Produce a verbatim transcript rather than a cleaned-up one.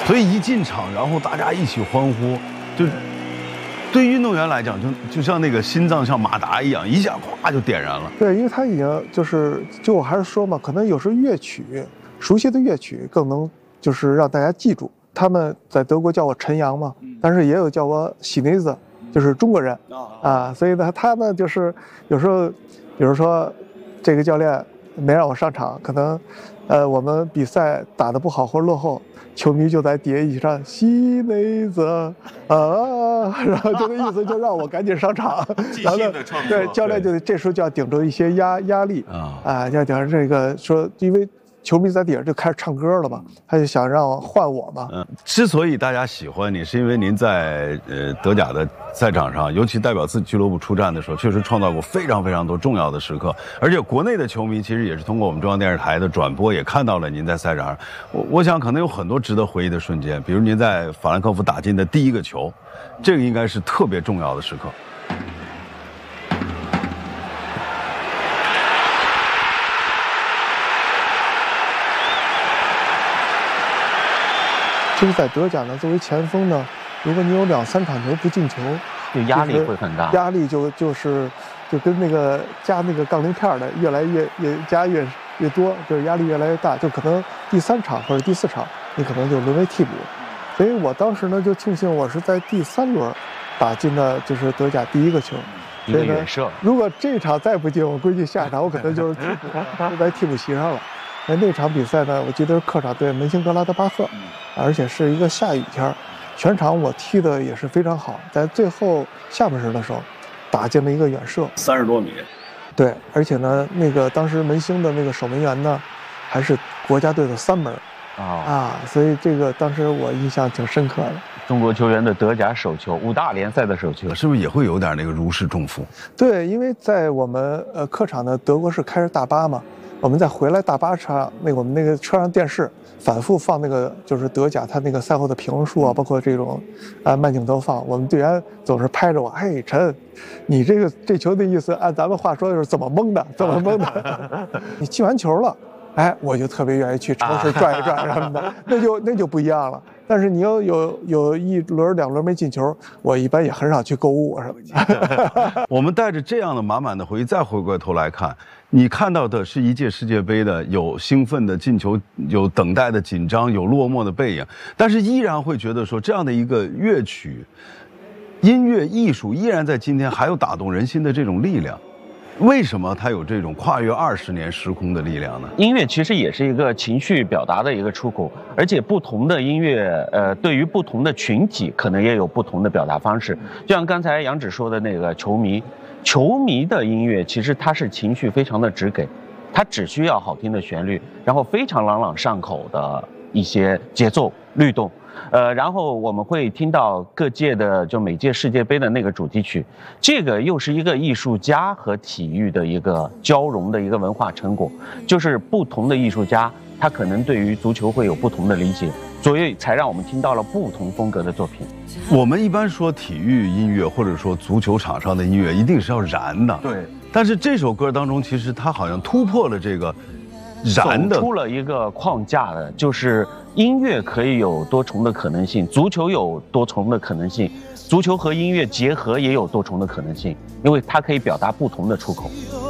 所以一进场，然后大家一起欢呼，就对运动员来讲，就就像那个心脏像马达一样，一下咵就点燃了。 对，因为他已经就是，就我还是说嘛，可能有时候乐曲，熟悉的乐曲更能就是让大家记住。他们在德国叫我陈阳嘛，但是也有叫我喜内子，就是中国人啊，所以呢，他呢就是有时候，比如说这个教练没让我上场，可能呃我们比赛打得不好或者落后。球迷就在底下一起唱西内子啊，然后就那意思就让我赶紧上场，然后呢，对教练就这时候就要顶着一些压压力啊啊，要顶着这个说，因为球迷在底下就开始唱歌了嘛，他就想让我换我嘛。 嗯，之所以大家喜欢你，是因为您在呃德甲的赛场上，尤其代表自己俱乐部出战的时候，确实创造过非常非常多重要的时刻。而且国内的球迷其实也是通过我们中央电视台的转播，也看到了您在赛场上。我我想可能有很多值得回忆的瞬间，比如您在法兰克福打进的第一个球，这个应该是特别重要的时刻。 其实，在德甲呢，作为前锋呢，如果你有两三场球不进球， 就压力会很大， 压力就就是就跟那个加那个杠铃片的越来越越加越越多，就是压力越来越大，就可能第三场或者第四场你可能就沦为替补。所以我当时呢就庆幸我是在第三轮打进的就是德甲第一个球。 一个远射。 如果这场再不进，我估计下一场我可能就是替补，就在替补席上了。那那场比赛呢，我记得是客场对门兴格拉德巴赫，而且是一个下雨天，全场我踢的也是非常好，在最后下半时的时候，打进了一个远射， 三十多米。 对，而且呢，那个当时门兴的那个守门员呢，还是国家队的三门，啊、哦、啊，所以这个当时我印象挺深刻的。 中国球员的德甲首球，五大联赛的首球， 是不是也会有点那个如释重负？ 对，因为在我们呃客场的德国是开着大巴嘛。我们在回来大巴车上，那个我们那个车上电视反复放那个就是德甲他那个赛后的评述啊，包括这种啊慢镜头放。我们队员总是拍着我，嘿陈，你这个这球的意思按咱们话说就是怎么蒙的，怎么蒙的？你进完球了，哎，我就特别愿意去超市转一转什么的，那就那就不一样了。但是你要有有一轮两轮没进球，我一般也很少去购物什么的。 我们带着这样的满满的回忆再回过头来看，你看到的是一届世界杯的有兴奋的进球，有等待的紧张，有落寞的背影，但是依然会觉得说这样的一个乐曲、音乐艺术依然在今天还有打动人心的这种力量。为什么它有这种跨越二十年时空的力量呢？ 音乐其实也是一个情绪表达的一个出口，而且不同的音乐，呃，对于不同的群体，可能也有不同的表达方式。就像刚才杨芷说的那个球迷，球迷的音乐其实它是情绪非常的直给，它只需要好听的旋律，然后非常朗朗上口的一些节奏律动。呃，然后我们会听到各届的，就每届世界杯的那个主题曲，这个又是一个艺术家和体育的一个交融的一个文化成果，就是不同的艺术家，他可能对于足球会有不同的理解，所以才让我们听到了不同风格的作品。 我们一般说体育音乐或者说足球场上的音乐一定是要燃的， 对。 但是这首歌当中，其实它好像突破了这个燃的， 走出了一个框架的，就是音乐可以有多重的可能性，足球有多重的可能性，足球和音乐结合也有多重的可能性，因为它可以表达不同的出口。